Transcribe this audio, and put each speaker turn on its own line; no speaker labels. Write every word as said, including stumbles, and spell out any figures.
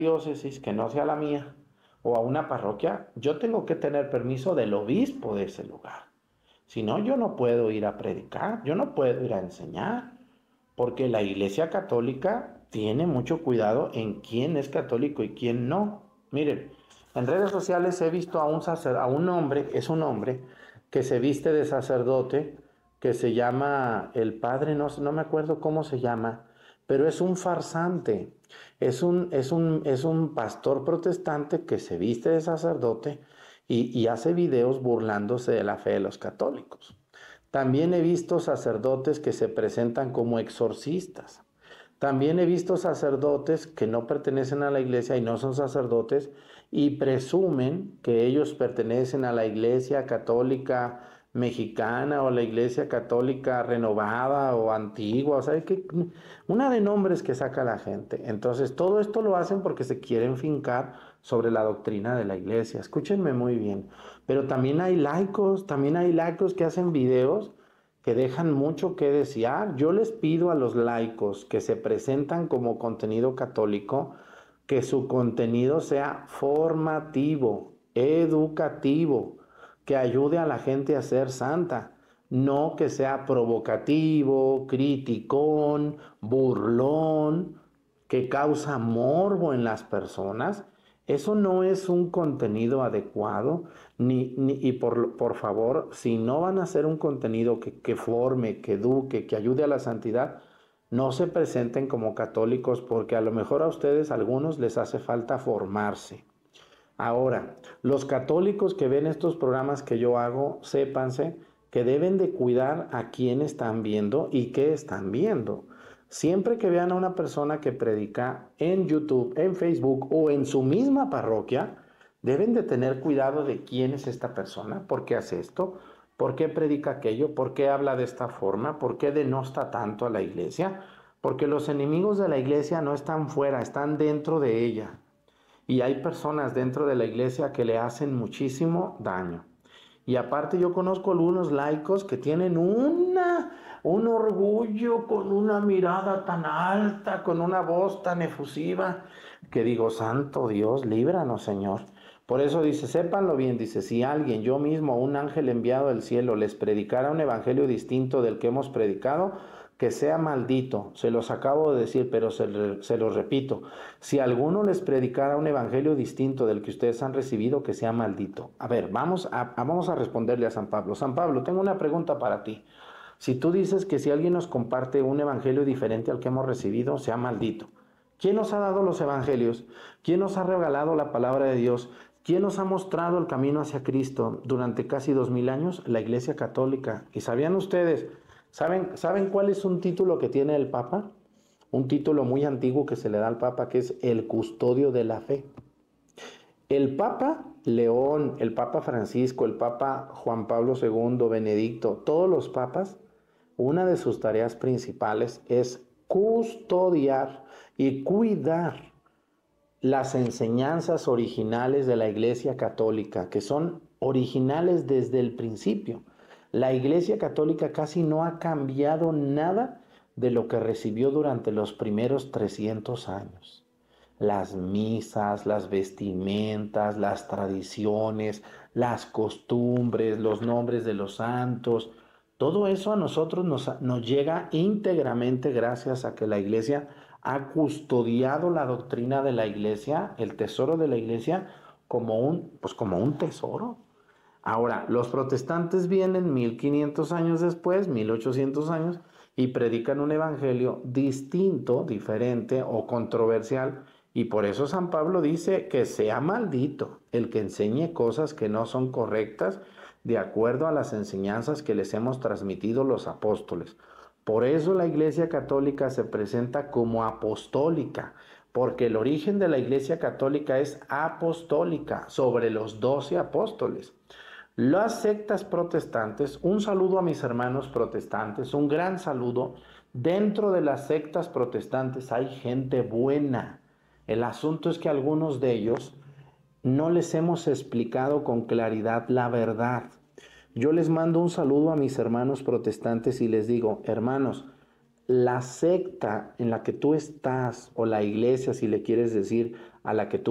diócesis que no sea la mía o a una parroquia, yo tengo que tener permiso del obispo de ese lugar. Si no, yo no puedo ir a predicar, yo no puedo ir a enseñar, porque la Iglesia Católica tiene mucho cuidado en quién es católico y quién no. Miren, en redes sociales he visto a un, sacer, a un hombre, es un hombre, que se viste de sacerdote, que se llama el padre, no, no me acuerdo cómo se llama, pero es un farsante, es un, es un, es un pastor protestante que se viste de sacerdote y, y hace videos burlándose de la fe de los católicos. También he visto sacerdotes que se presentan como exorcistas. También he visto sacerdotes que no pertenecen a la iglesia y no son sacerdotes y presumen que ellos pertenecen a la iglesia católica mexicana o la iglesia católica renovada o antigua, o sea, que una de nombres que saca la gente. Entonces, todo esto lo hacen porque se quieren fincar sobre la doctrina de la iglesia. Escúchenme muy bien. Pero también hay laicos, también hay laicos que hacen videos que dejan mucho que desear. Yo les pido a los laicos que se presentan como contenido católico que su contenido sea formativo, educativo, que ayude a la gente a ser santa, no que sea provocativo, criticón, burlón, que causa morbo en las personas. Eso no es un contenido adecuado, ni, ni, y por, por favor, si no van a hacer un contenido que, que forme, que eduque, que ayude a la santidad, no se presenten como católicos porque a lo mejor a ustedes, a algunos, les hace falta formarse. Ahora, los católicos que ven estos programas que yo hago, sépanse que deben de cuidar a quién están viendo y qué están viendo. Siempre que vean a una persona que predica en YouTube, en Facebook o en su misma parroquia, deben de tener cuidado de quién es esta persona, por qué hace esto, por qué predica aquello, por qué habla de esta forma, por qué denosta tanto a la iglesia, porque los enemigos de la iglesia no están fuera, están dentro de ella. Y hay personas dentro de la iglesia que le hacen muchísimo daño. Y aparte yo conozco algunos laicos que tienen una, un orgullo con una mirada tan alta, con una voz tan efusiva, que digo, santo Dios, líbranos, Señor. Por eso dice, sépanlo bien, dice, si alguien, yo mismo, un ángel enviado del cielo, les predicara un evangelio distinto del que hemos predicado, que sea maldito. Se los acabo de decir, pero se, se los repito. Si alguno les predicara un evangelio distinto del que ustedes han recibido, que sea maldito. A ver, vamos a, a, vamos a responderle a San Pablo. San Pablo, tengo una pregunta para ti. Si tú dices que si alguien nos comparte un evangelio diferente al que hemos recibido, sea maldito. ¿Quién nos ha dado los evangelios? ¿Quién nos ha regalado la palabra de Dios? ¿Quién nos ha mostrado el camino hacia Cristo durante casi dos mil años? La Iglesia Católica. ¿Y sabían ustedes? ¿Saben, ¿Saben cuál es un título que tiene el Papa? Un título muy antiguo que se le da al Papa, que es el custodio de la fe. El Papa León, el Papa Francisco, el Papa Juan Pablo segundo, Benedicto, todos los papas, una de sus tareas principales es custodiar y cuidar las enseñanzas originales de la Iglesia Católica, que son originales desde el principio. La Iglesia Católica casi no ha cambiado nada de lo que recibió durante los primeros trescientos años. Las misas, las vestimentas, las tradiciones, las costumbres, los nombres de los santos, todo eso a nosotros nos, nos llega íntegramente gracias a que la Iglesia ha custodiado la doctrina de la Iglesia, el tesoro de la Iglesia, como un, pues como un tesoro. Ahora, los protestantes vienen mil quinientos años después, mil ochocientos años, y predican un evangelio distinto, diferente o controversial, y por eso San Pablo dice que sea maldito el que enseñe cosas que no son correctas de acuerdo a las enseñanzas que les hemos transmitido los apóstoles. Por eso la Iglesia Católica se presenta como apostólica, porque el origen de la Iglesia Católica es apostólica, sobre los doce apóstoles. Las sectas protestantes, un saludo a mis hermanos protestantes, un gran saludo. Dentro de las sectas protestantes hay gente buena. El asunto es que algunos de ellos no les hemos explicado con claridad la verdad. Yo les mando un saludo a mis hermanos protestantes y les digo, hermanos, la secta en la que tú estás, o la iglesia, si le quieres decir, a la que tú